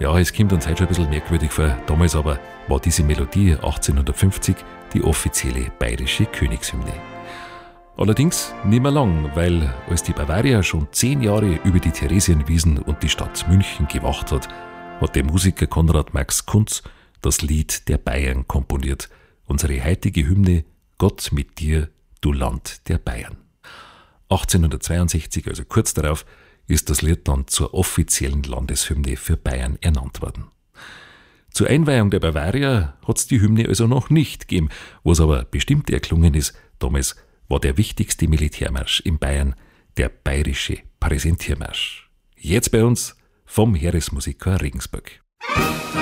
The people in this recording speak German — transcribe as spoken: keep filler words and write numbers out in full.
Ja, es kommt uns heute schon ein bisschen merkwürdig vor. Damals aber war diese Melodie achtzehnhundertfünfzig die offizielle bayerische Königshymne. Allerdings nicht mehr lang, weil als die Bavaria schon zehn Jahre über die Theresienwiesen und die Stadt München gewacht hat, hat der Musiker Konrad Max Kunz das Lied der Bayern komponiert. Unsere heutige Hymne Gott mit dir, du Land der Bayern. achtzehnhundertzweiundsechzig, also kurz darauf, ist das Lied dann zur offiziellen Landeshymne für Bayern ernannt worden. Zur Einweihung der Bavaria hat es die Hymne also noch nicht gegeben, was aber bestimmt erklungen ist. Damals war der wichtigste Militärmarsch in Bayern der bayerische Präsentiermarsch. Jetzt bei uns vom Heeresmusiker Regensburg.